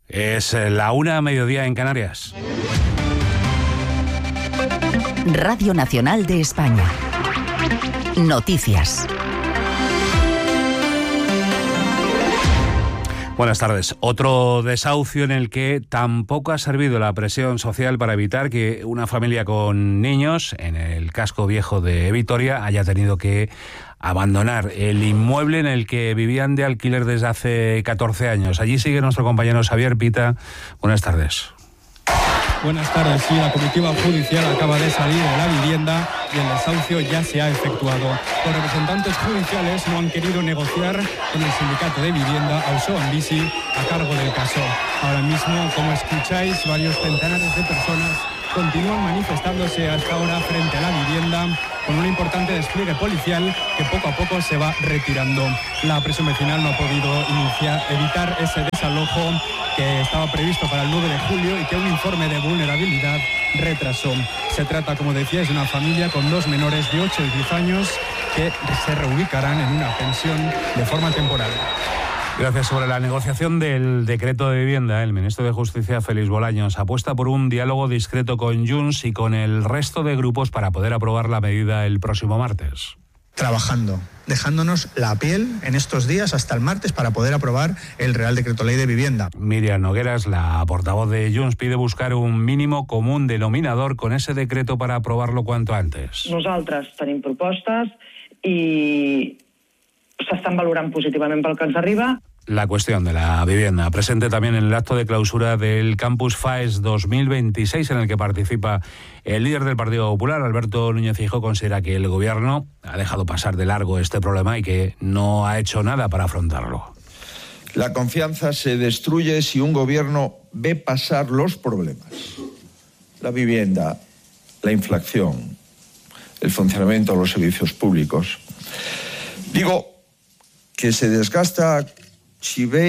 Es la 1:00 en Canarias. Radio Nacional de España. Noticias. Buenas tardes. Otro desahucio en el que tampoco ha servido la presión social para evitar que una familia con niños en el casco viejo de Vitoria haya tenido que abandonar el inmueble en el que vivían de alquiler desde hace 14 años. Allí sigue nuestro compañero Xavier Pita. Buenas tardes. Buenas tardes. Sí, la comitiva judicial acaba de salir de la vivienda y el desahucio ya se ha efectuado. Los representantes judiciales no han querido negociar con el sindicato de vivienda Auzoan Bizi a cargo del caso. Ahora mismo, como escucháis, varios centenares de personas continúan manifestándose hasta ahora frente a la vivienda con un importante despliegue policial que poco a poco se va retirando. La presión vecinal no ha podido evitar ese desalojo que estaba previsto para el 9 de julio y que un informe de vulnerabilidad retrasó. Se trata, como decíais, de una familia con 2 menores de 8 y 10 años que se reubicarán en una pensión de forma temporal. Gracias. Sobre la negociación del decreto de vivienda, el ministro de Justicia, Félix Bolaños, apuesta por un diálogo discreto con Junts y con el resto de grupos para poder aprobar la medida el próximo martes. Trabajando, dejándonos la piel en estos días hasta el martes para poder aprobar el Real Decreto Ley de Vivienda. Miriam Nogueras, la portavoz de Junts, pide buscar un mínimo común denominador con ese decreto para aprobarlo cuanto antes. Nosaltres tenim propostes i s'estan valorant positivament pel que ens arriba. La cuestión de la vivienda, presente también en el acto de clausura del Campus FAES 2026, en el que participa el líder del Partido Popular, Alberto Núñez Feijóo, considera que el gobierno ha dejado pasar de largo este problema y que no ha hecho nada para afrontarlo. La confianza se destruye si un gobierno ve pasar los problemas. La vivienda, la inflación, el funcionamiento de los servicios públicos. Digo que se desgasta si un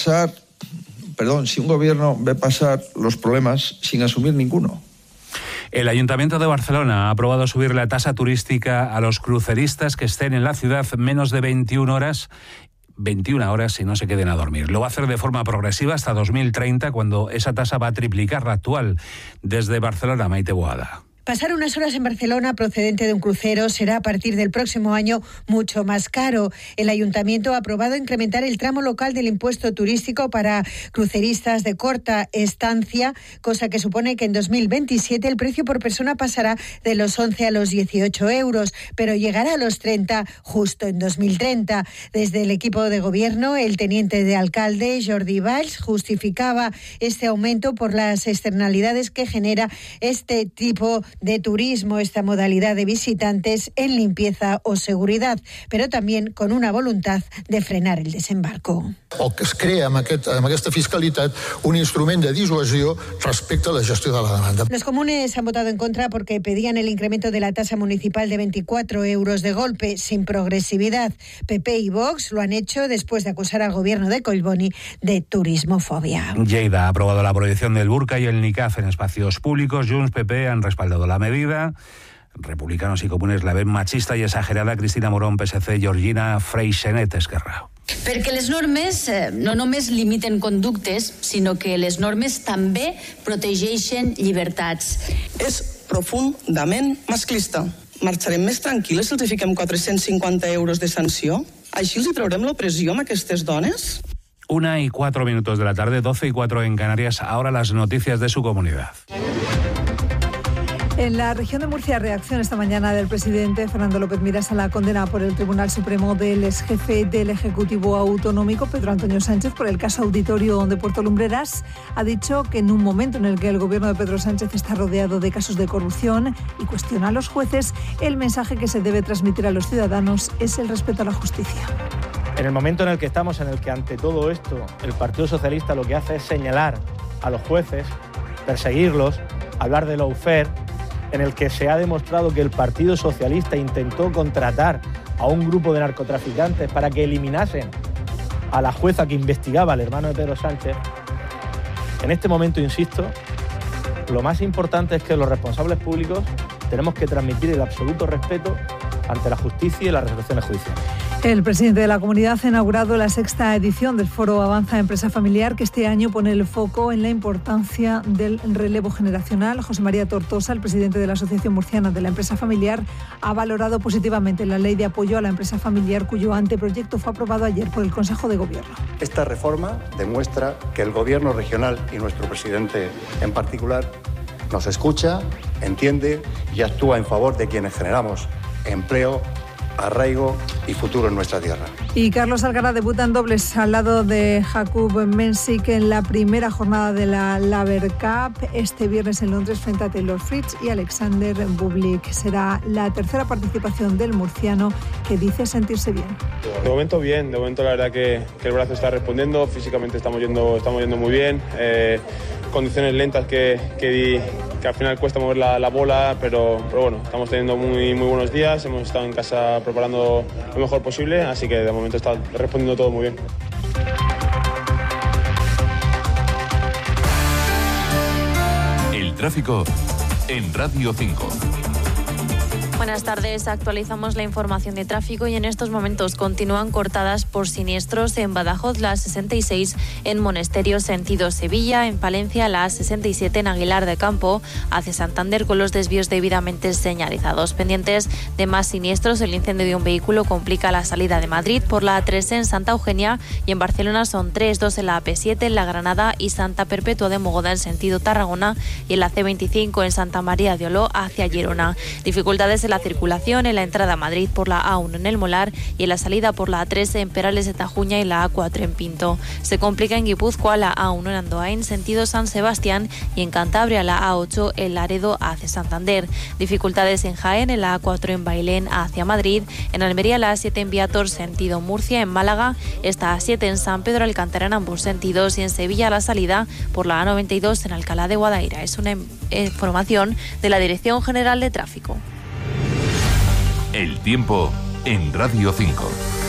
gobierno ve pasar los problemas sin asumir ninguno. El Ayuntamiento de Barcelona ha aprobado subir la tasa turística a los cruceristas que estén en la ciudad menos de 21 horas y no se queden a dormir. Lo va a hacer de forma progresiva hasta 2030, cuando esa tasa va a triplicar la actual. Desde Barcelona, Maite Boada. Pasar unas horas en Barcelona procedente de un crucero será a partir del próximo año mucho más caro. El Ayuntamiento ha aprobado incrementar el tramo local del impuesto turístico para cruceristas de corta estancia, cosa que supone que en 2027 el precio por persona pasará de los 11 a los 18 euros, pero llegará a los 30 justo en 2030. Desde el equipo de gobierno, el teniente de alcalde, Jordi Valls, justificaba este aumento por las externalidades que genera este tipo de turismo, esta modalidad de visitantes en limpieza o seguridad, pero también con una voluntad de frenar el desembarco. O que es crea amb aquesta fiscalitat un instrument de dissuasió respecte a la gestió de la demanda. Los comunes han votado en contra porque pedían el incremento de la tasa municipal de 24 euros de golpe, sin progresividad. PP y Vox lo han hecho después de acusar al gobierno de Collboni de turismofobia. Lleida ha aprobado la prohibición del burka y el niqab en espacios públicos. Junts, PP han respaldado la medida. Republicanos y comunes la ven machista y exagerada. Cristina Morón, PSC, Georgina Freixenet, Esquerra. Perquè les normes no només limiten conductes, sinó que les normes també protegeixen llibertats. És profundament masclista. Marxarem més tranquil·les si els fiquem 450 euros de sanció? Així els traurem l'opressió a aquestes dones? 1:04 de la tarde, 12:04 en Canarias. Ahora las noticias de su comunidad. En la región de Murcia, reacción esta mañana del presidente Fernando López Miras a la condena por el Tribunal Supremo del exjefe del Ejecutivo Autonómico, Pedro Antonio Sánchez, por el caso Auditorio de Puerto Lumbreras. Ha dicho que en un momento en el que el gobierno de Pedro Sánchez está rodeado de casos de corrupción y cuestiona a los jueces, el mensaje que se debe transmitir a los ciudadanos es el respeto a la justicia. En el momento en el que estamos, en el que ante todo esto el Partido Socialista lo que hace es señalar a los jueces, perseguirlos, hablar de lawfare, en el que se ha demostrado que el Partido Socialista intentó contratar a un grupo de narcotraficantes para que eliminasen a la jueza que investigaba al hermano de Pedro Sánchez. En este momento, insisto, lo más importante es que los responsables públicos tenemos que transmitir el absoluto respeto ante la justicia y las resoluciones judiciales. El presidente de la comunidad ha inaugurado la 6ª edición del Foro Avanza Empresa Familiar, que este año pone el foco en la importancia del relevo generacional. José María Tortosa, el presidente de la Asociación Murciana de la Empresa Familiar, ha valorado positivamente la ley de apoyo a la empresa familiar, cuyo anteproyecto fue aprobado ayer por el Consejo de Gobierno. Esta reforma demuestra que el Gobierno regional y nuestro presidente en particular nos escucha, entiende y actúa en favor de quienes generamos empleo, arraigo y futuro en nuestra tierra. Y Carlos Alcaraz debuta en dobles al lado de Jakub Mensik en la primera jornada de la Laver Cup este viernes en Londres frente a Taylor Fritz y Alexander Bublik. Será la tercera participación del murciano, que dice sentirse bien. De momento bien, de momento la verdad que el brazo está respondiendo, físicamente estamos yendo muy bien. Condiciones lentas que al final cuesta mover la bola, pero bueno, estamos teniendo muy buenos días, hemos estado en casa preparando lo mejor posible, así que de momento está respondiendo todo muy bien. El tráfico en Radio 5. Buenas tardes, actualizamos la información de tráfico y en estos momentos continúan cortadas por siniestros en Badajoz la 66 en Monesterio sentido Sevilla, en Palencia la 67 en Aguilar de Campo hacia Santander con los desvíos debidamente señalizados. Pendientes de más siniestros, el incendio de un vehículo complica la salida de Madrid por la A3 en Santa Eugenia y en Barcelona son 3, 2 en la AP7 en La Granada y Santa Perpetua de Mogoda en sentido Tarragona y en la C25 en Santa María de Oló hacia Girona. Dificultades en la circulación en la entrada a Madrid por la A1 en El Molar y en la salida por la A3 en Perales de Tajuña y la A4 en Pinto. Se complica en Guipúzcoa la A1 en Andoain sentido San Sebastián y en Cantabria la A8 en Laredo hacia Santander. Dificultades en Jaén en la A4 en Bailén hacia Madrid, en Almería la A7 en Viator sentido Murcia, en Málaga esta A7 en San Pedro Alcántara en ambos sentidos y en Sevilla la salida por la A92 en Alcalá de Guadaira. Es una información de la Dirección General de Tráfico. El tiempo en Radio 5.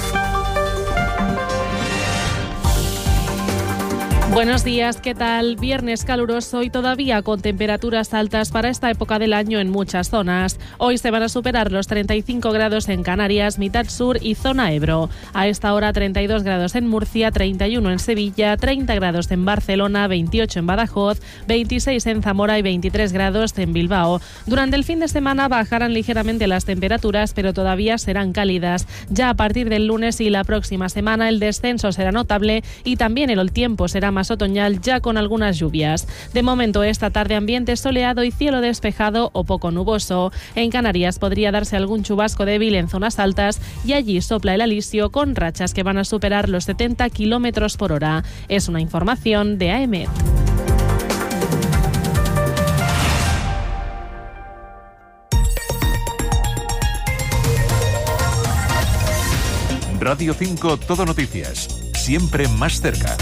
Buenos días, ¿qué tal? Viernes caluroso y todavía con temperaturas altas para esta época del año en muchas zonas. Hoy se van a superar los 35 grados en Canarias, mitad sur y zona Ebro. A esta hora 32 grados en Murcia, 31 en Sevilla, 30 grados en Barcelona, 28 en Badajoz, 26 en Zamora y 23 grados en Bilbao. Durante el fin de semana bajarán ligeramente las temperaturas, pero todavía serán cálidas. Ya a partir del lunes y la próxima semana el descenso será notable y también el tiempo será más otoñal, ya con algunas lluvias. De momento esta tarde ambiente soleado y cielo despejado o poco nuboso. En Canarias podría darse algún chubasco débil en zonas altas y allí sopla el alisio con rachas que van a superar los 70 kilómetros por hora. Es una información de AEMET. Radio 5 Todo Noticias, siempre más cerca.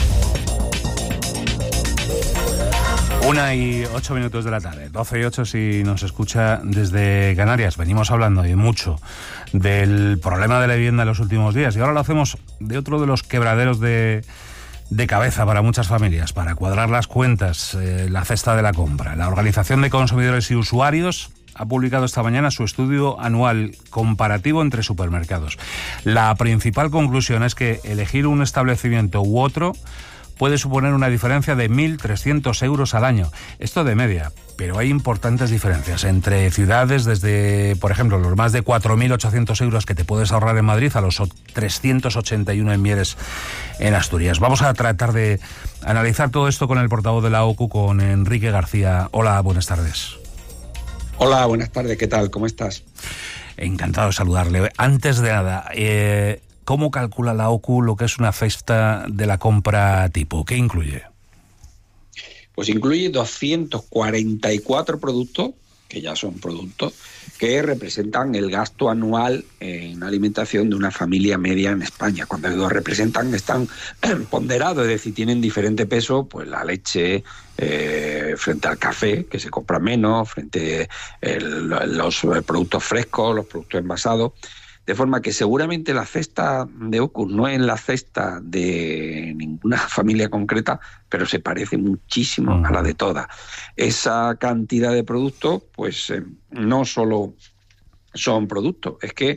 1:08 de la tarde, 12:08 si nos escucha desde Canarias. Venimos hablando y mucho del problema de la vivienda en los últimos días y ahora lo hacemos de otro de los quebraderos de cabeza para muchas familias, para cuadrar las cuentas, la cesta de la compra. La Organización de Consumidores y Usuarios ha publicado esta mañana su estudio anual comparativo entre supermercados. La principal conclusión es que elegir un establecimiento u otro puede suponer una diferencia de 1.300 euros al año. Esto de media, pero hay importantes diferencias entre ciudades, desde, por ejemplo, los más de 4.800 euros que te puedes ahorrar en Madrid a los 381 en Mieres, en Asturias. Vamos a tratar de analizar todo esto con el portavoz de la OCU, con Enrique García. Hola, buenas tardes. Hola, buenas tardes, ¿qué tal? ¿Cómo estás? Encantado de saludarle. Antes de nada, ¿cómo calcula la OCU lo que es una cesta de la compra tipo? ¿Qué incluye? Pues incluye 244 productos, que ya son productos, que representan el gasto anual en alimentación de una familia media en España. Cuando digo representan, están ponderados, es decir, tienen diferente peso, pues la leche frente al café, que se compra menos, frente a los productos frescos, los productos envasados. De forma que seguramente la cesta de OCU no es la cesta de ninguna familia concreta, pero se parece muchísimo a la de todas. Esa cantidad de productos, pues no solo son productos, es que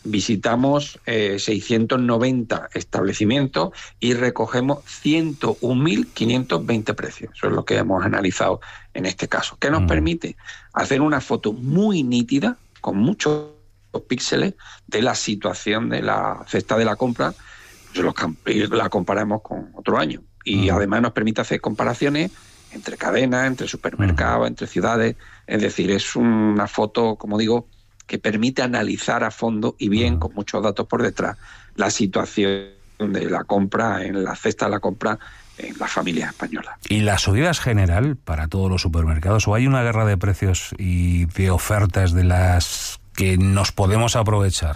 visitamos 690 establecimientos y recogemos 101.520 precios. Eso es lo que hemos analizado en este caso, que nos permite hacer una foto muy nítida, con muchos píxeles, de la situación de la cesta de la compra, y la comparamos con otro año. Y además nos permite hacer comparaciones entre cadenas, entre supermercados, entre ciudades. Es decir, es una foto, como digo, que permite analizar a fondo y bien, con muchos datos por detrás, la situación de la compra, en la cesta de la compra en las familias españolas. ¿Y la subida es general para todos los supermercados o hay una guerra de precios y de ofertas de las que nos podemos aprovechar?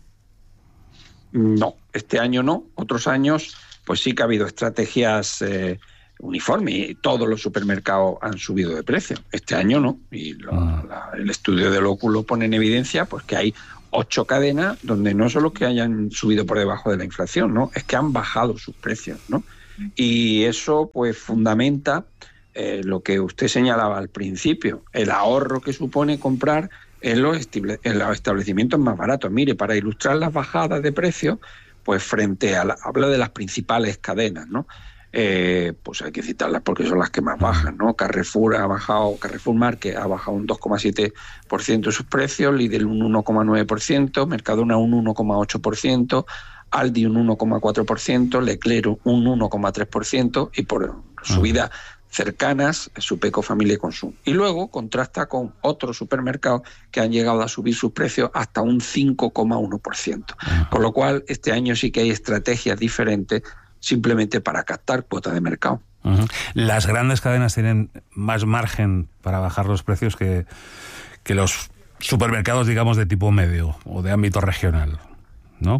No, este año no. Otros años pues sí que ha habido estrategias uniformes y todos los supermercados han subido de precio. Este año no. Y el estudio del Óculo pone en evidencia pues que hay 8 cadenas donde no solo que hayan subido por debajo de la inflación, ¿no? Es que han bajado sus precios, ¿no? Y eso pues fundamenta lo que usted señalaba al principio, el ahorro que supone comprar en los establecimientos más baratos. Mire, para ilustrar las bajadas de precios, pues frente a habla de las principales cadenas, ¿no? Pues hay que citarlas porque son las que más bajan, ¿no? Carrefour Market ha bajado un 2,7% sus precios, Lidl un 1,9%, Mercadona un 1,8%, Aldi un 1,4%, Leclerc un 1,3% y por subida cercanas, Supeco, Familia y Consum. Y luego contrasta con otros supermercados que han llegado a subir sus precios hasta un 5,1%. Con lo cual, este año sí que hay estrategias diferentes simplemente para captar cuota de mercado. Las grandes cadenas tienen más margen para bajar los precios que los supermercados, digamos, de tipo medio o de ámbito regional, ¿no?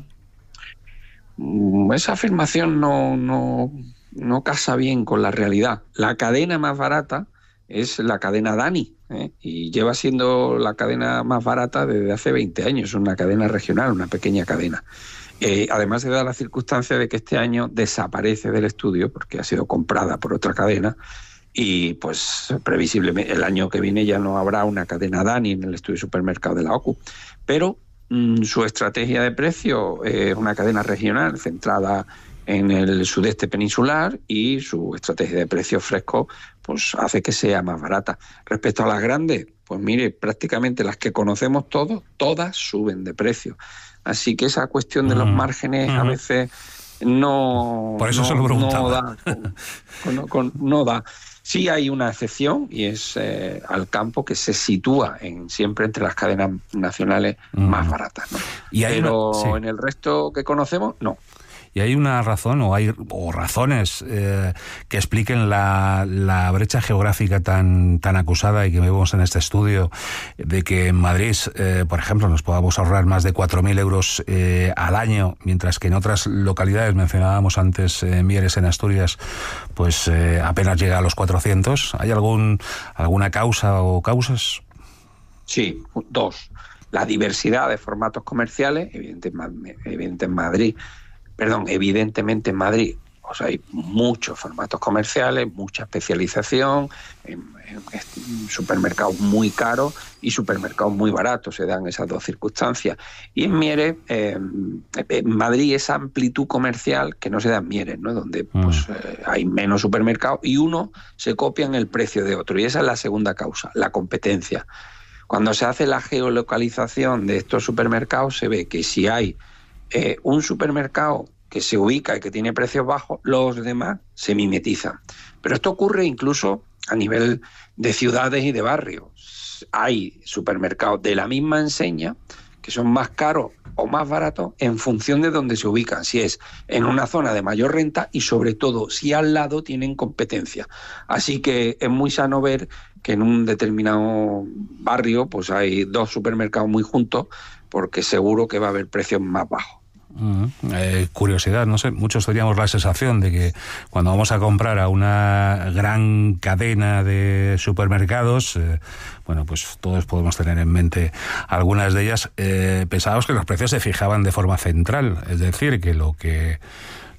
Esa afirmación no casa bien con la realidad. La cadena más barata es la cadena Dani, y lleva siendo la cadena más barata desde hace 20 años. Es una cadena regional, una pequeña cadena. Además se da la circunstancia de que este año desaparece del estudio porque ha sido comprada por otra cadena y pues previsiblemente el año que viene ya no habrá una cadena Dani en el estudio supermercado de la OCU. Pero su estrategia de precio es una cadena regional centrada en el sudeste peninsular y su estrategia de precios frescos pues hace que sea más barata. Respecto a las grandes, pues mire, prácticamente las que conocemos todas suben de precio. Así que esa cuestión de los márgenes a veces no... Por eso se lo preguntaba. No da. Sí hay una excepción y es Alcampo, que se sitúa siempre entre las cadenas nacionales más baratas, ¿no? Pero en el resto que conocemos, no. ¿Y hay una razón o razones que expliquen la brecha geográfica tan acusada y que vemos en este estudio de que en Madrid, por ejemplo, nos podamos ahorrar más de 4.000 euros al año, mientras que en otras localidades, mencionábamos antes Mieres en Asturias, pues apenas llega a los 400? ¿Hay alguna causa o causas? Sí, 2. La diversidad de formatos comerciales, evidentemente en Madrid pues hay muchos formatos comerciales, mucha especialización, en supermercados muy caros y supermercados muy baratos, se dan esas dos circunstancias. Y en Mieres, en Madrid, esa amplitud comercial que no se da en Mieres, ¿no? Donde pues hay menos supermercados y uno se copia en el precio de otro. Y esa es la segunda causa, la competencia. Cuando se hace la geolocalización de estos supermercados, se ve que si hay un supermercado que se ubica y que tiene precios bajos, los demás se mimetizan. Pero esto ocurre incluso a nivel de ciudades y de barrios. Hay supermercados de la misma enseña que son más caros o más baratos en función de dónde se ubican, si es en una zona de mayor renta y sobre todo si al lado tienen competencia. Así que es muy sano ver que en un determinado barrio pues hay 2 supermercados muy juntos porque seguro que va a haber precios más bajos. Curiosidad, no sé, muchos teníamos la sensación de que cuando vamos a comprar a una gran cadena de supermercados, bueno, pues todos podemos tener en mente algunas de ellas, pensábamos que los precios se fijaban de forma central, es decir, que lo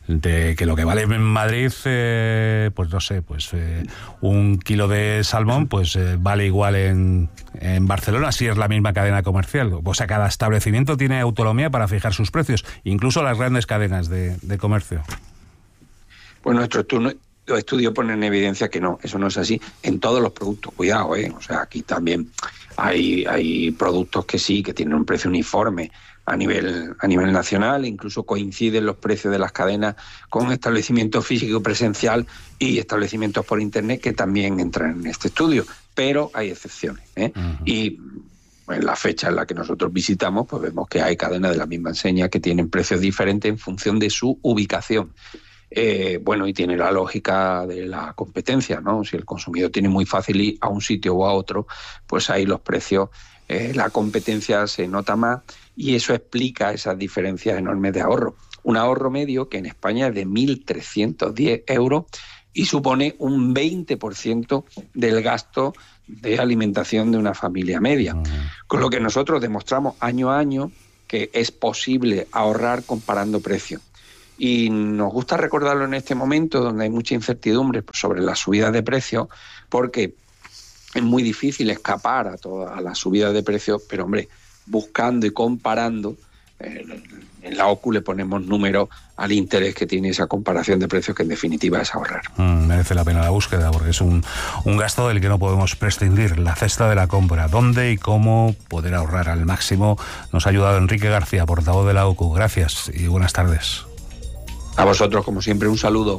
de que lo que vale en Madrid, pues no sé, pues un kilo de salmón, pues vale igual en Barcelona, si es la misma cadena comercial. O sea, cada establecimiento tiene autonomía para fijar sus precios, incluso las grandes cadenas de comercio. Pues nuestro estudio pone en evidencia que no, eso no es así en todos los productos. Cuidado, o sea, aquí también hay productos que sí, que tienen un precio uniforme a nivel nacional, incluso coinciden los precios de las cadenas con establecimientos físicos presencial y establecimientos por internet que también entran en este estudio, pero hay excepciones, Y en la fecha en la que nosotros visitamos, pues vemos que hay cadenas de la misma enseña que tienen precios diferentes en función de su ubicación. Y tiene la lógica de la competencia, ¿no? Si el consumidor tiene muy fácil ir a un sitio o a otro, pues ahí los precios, la competencia se nota más y eso explica esas diferencias enormes de ahorro. Un ahorro medio que en España es de 1.310 euros y supone un 20% del gasto de alimentación de una familia media. Con lo que nosotros demostramos año a año que es posible ahorrar comparando precios. Y nos gusta recordarlo en este momento donde hay mucha incertidumbre sobre las subidas de precios, porque es muy difícil escapar a todas las subidas de precios, pero hombre, buscando y comparando, en la OCU le ponemos números al interés que tiene esa comparación de precios, que en definitiva es ahorrar. Merece la pena la búsqueda, porque es un gasto del que no podemos prescindir, la cesta de la compra. ¿Dónde y cómo poder ahorrar al máximo? Nos ha ayudado Enrique García, portavoz de la OCU. Gracias y buenas tardes. A vosotros, como siempre, un saludo.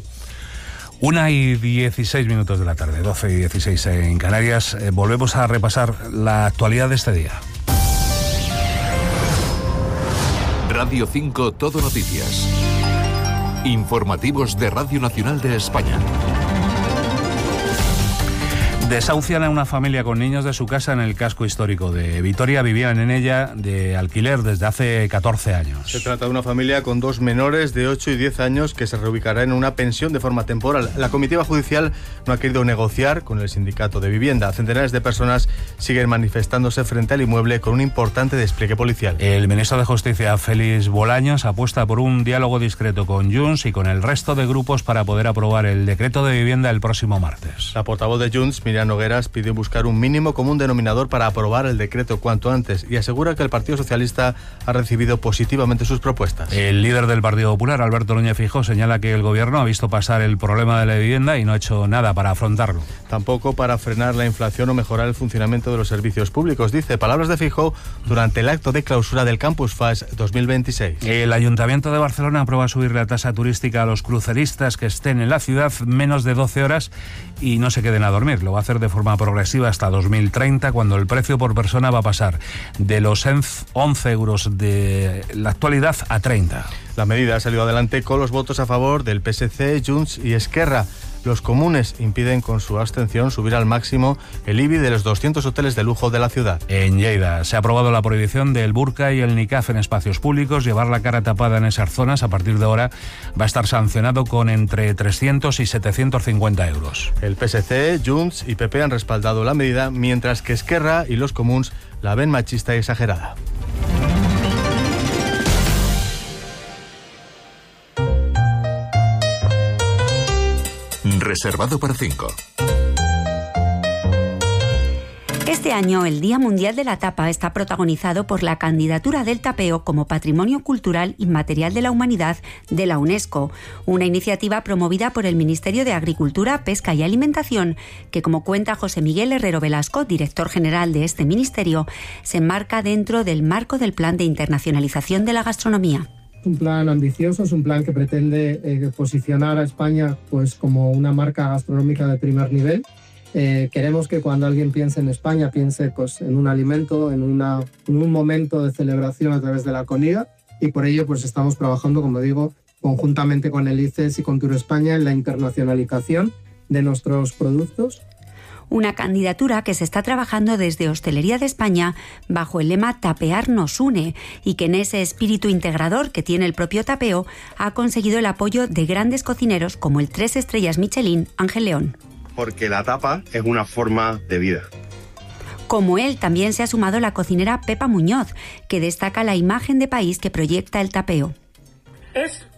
1:16 de la tarde, 12:16 en Canarias. Volvemos a repasar la actualidad de este día. Radio 5 Todo Noticias. Informativos de Radio Nacional de España. Desahucian a una familia con niños de su casa en el casco histórico de Vitoria. Vivían en ella de alquiler desde hace 14 años. Se trata de una familia con 2 menores de 8 y 10 años que se reubicará en una pensión de forma temporal. La comitiva judicial no ha querido negociar con el sindicato de vivienda. Centenares de personas siguen manifestándose frente al inmueble con un importante despliegue policial. El ministro de Justicia, Félix Bolaños, apuesta por un diálogo discreto con Junts y con el resto de grupos para poder aprobar el decreto de vivienda el próximo martes. La portavoz de Junts, Miriam Nogueras, pidió buscar un mínimo común denominador para aprobar el decreto cuanto antes y asegura que el Partido Socialista ha recibido positivamente sus propuestas. El líder del Partido Popular, Alberto Núñez Feijóo, señala que el gobierno ha visto pasar el problema de la vivienda y no ha hecho nada para afrontarlo. Tampoco para frenar la inflación o mejorar el funcionamiento de los servicios públicos, dice. Palabras de Feijóo durante el acto de clausura del Campus Fast 2026. El Ayuntamiento de Barcelona aprueba subir la tasa turística a los cruceristas que estén en la ciudad menos de 12 horas y no se queden a dormir. Lo va a hacer de forma progresiva hasta 2030, cuando el precio por persona va a pasar de los 11 euros de la actualidad a 30. La medida ha salido adelante con los votos a favor del PSC, Junts y Esquerra. Los comunes impiden con su abstención subir al máximo el IBI de los 200 hoteles de lujo de la ciudad. En Lleida se ha aprobado la prohibición del burka y el niqab en espacios públicos. Llevar la cara tapada en esas zonas a partir de ahora va a estar sancionado con entre 300 y 750 euros. El PSC, Junts y PP han respaldado la medida, mientras que Esquerra y los comuns la ven machista y exagerada. Reservado para 5. Este año, el Día Mundial de la Tapa está protagonizado por la candidatura del tapeo como Patrimonio Cultural Inmaterial de la Humanidad de la UNESCO, una iniciativa promovida por el Ministerio de Agricultura, Pesca y Alimentación, que, como cuenta José Miguel Herrero Velasco, director general de este ministerio, se enmarca dentro del marco del Plan de Internacionalización de la Gastronomía. Un plan ambicioso, es un plan que pretende posicionar a España pues, como una marca gastronómica de primer nivel. Queremos que cuando alguien piense en España piense pues, en un alimento, en un momento de celebración a través de la comida, y por ello pues, estamos trabajando, como digo, conjuntamente con el ICES y con Turespaña en la internacionalización de nuestros productos. Una candidatura que se está trabajando desde Hostelería de España bajo el lema Tapear nos une, y que en ese espíritu integrador que tiene el propio tapeo ha conseguido el apoyo de grandes cocineros como el 3 estrellas Michelin Ángel León. Porque la tapa es una forma de vida. Como él, también se ha sumado la cocinera Pepa Muñoz, que destaca la imagen de país que proyecta el tapeo. Es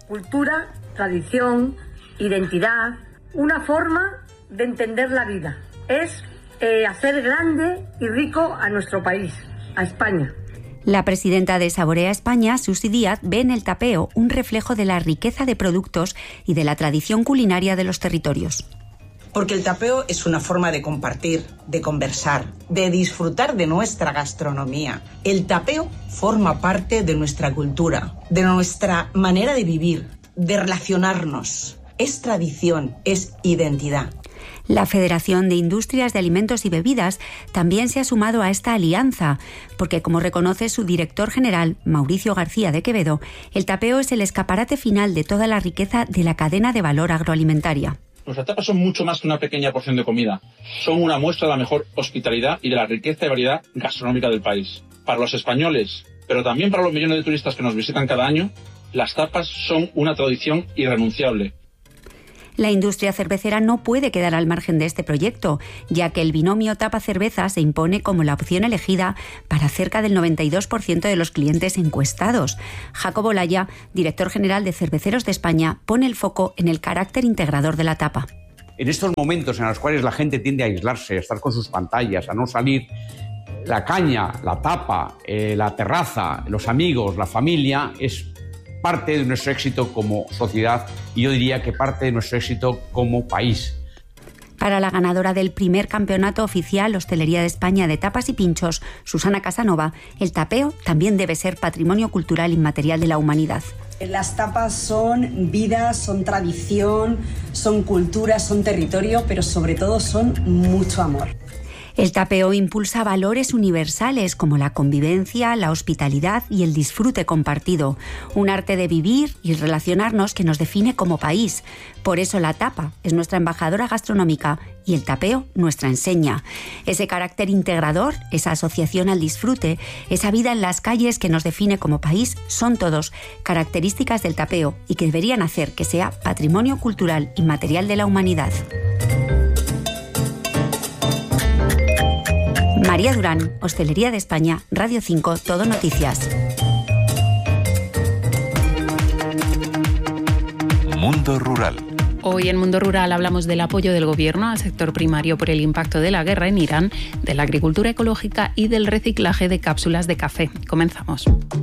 cultura, tradición, identidad, una forma de entender la vida. Es hacer grande y rico a nuestro país, a España. La presidenta de Saborea España, Susi Díaz, ve en el tapeo un reflejo de la riqueza de productos y de la tradición culinaria de los territorios. Porque el tapeo es una forma de compartir, de conversar, de disfrutar de nuestra gastronomía. El tapeo forma parte de nuestra cultura, de nuestra manera de vivir, de relacionarnos. Es tradición, es identidad. La Federación de Industrias de Alimentos y Bebidas también se ha sumado a esta alianza, porque como reconoce su director general, Mauricio García de Quevedo, el tapeo es el escaparate final de toda la riqueza de la cadena de valor agroalimentaria. Nuestras tapas son mucho más que una pequeña porción de comida. Son una muestra de la mejor hospitalidad y de la riqueza y variedad gastronómica del país. Para los españoles, pero también para los millones de turistas que nos visitan cada año, las tapas son una tradición irrenunciable. La industria cervecera no puede quedar al margen de este proyecto, ya que el binomio tapa-cerveza se impone como la opción elegida para cerca del 92% de los clientes encuestados. Jacobo Laya, director general de Cerveceros de España, pone el foco en el carácter integrador de la tapa. En estos momentos en los cuales la gente tiende a aislarse, a estar con sus pantallas, a no salir, la caña, la tapa, la terraza, los amigos, la familia, es parte de nuestro éxito como sociedad y yo diría que parte de nuestro éxito como país. Para la ganadora del primer campeonato oficial Hostelería de España de tapas y pinchos, Susana Casanova, el tapeo también debe ser patrimonio cultural inmaterial de la humanidad. Las tapas son vida, son tradición, son cultura, son territorio, pero sobre todo son mucho amor. El tapeo impulsa valores universales como la convivencia, la hospitalidad y el disfrute compartido, un arte de vivir y relacionarnos que nos define como país. Por eso la tapa es nuestra embajadora gastronómica y el tapeo nuestra enseña. Ese carácter integrador, esa asociación al disfrute, esa vida en las calles que nos define como país, son todos características del tapeo y que deberían hacer que sea patrimonio cultural inmaterial de la humanidad. María Durán, Hostelería de España, Radio 5, Todo Noticias. Mundo Rural. Hoy en Mundo Rural hablamos del apoyo del Gobierno al sector primario por el impacto de la guerra en Irán, de la agricultura ecológica y del reciclaje de cápsulas de café. Comenzamos.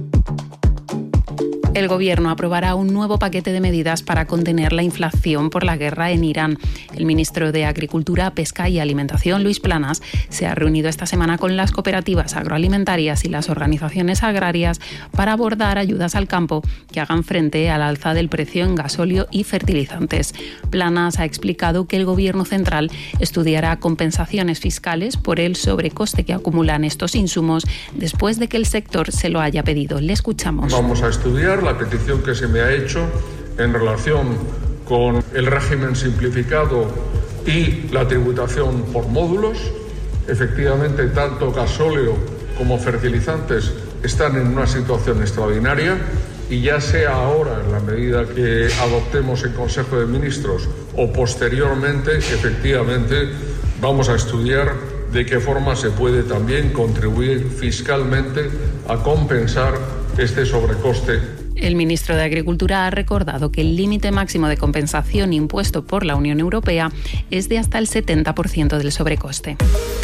El Gobierno aprobará un nuevo paquete de medidas para contener la inflación por la guerra en Irán. El ministro de Agricultura, Pesca y Alimentación, Luis Planas, se ha reunido esta semana con las cooperativas agroalimentarias y las organizaciones agrarias para abordar ayudas al campo que hagan frente al alza del precio en gasóleo y fertilizantes. Planas ha explicado que el Gobierno central estudiará compensaciones fiscales por el sobrecoste que acumulan estos insumos después de que el sector se lo haya pedido. Le escuchamos. Vamos a estudiar la petición que se me ha hecho en relación con el régimen simplificado y la tributación por módulos. Efectivamente, tanto gasóleo como fertilizantes están en una situación extraordinaria y ya sea ahora, en la medida que adoptemos el Consejo de Ministros o posteriormente, efectivamente, vamos a estudiar de qué forma se puede también contribuir fiscalmente a compensar este sobrecoste. El ministro de Agricultura ha recordado que el límite máximo de compensación impuesto por la Unión Europea es de hasta el 70% del sobrecoste.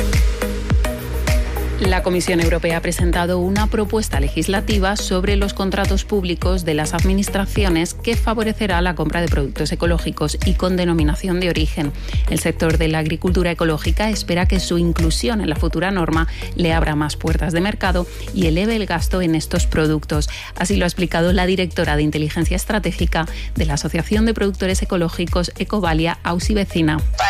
La Comisión Europea ha presentado una propuesta legislativa sobre los contratos públicos de las administraciones que favorecerá la compra de productos ecológicos y con denominación de origen. El sector de la agricultura ecológica espera que su inclusión en la futura norma le abra más puertas de mercado y eleve el gasto en estos productos. Así lo ha explicado la directora de Inteligencia Estratégica de la Asociación de Productores Ecológicos Ecovalia, Ausi Vecina.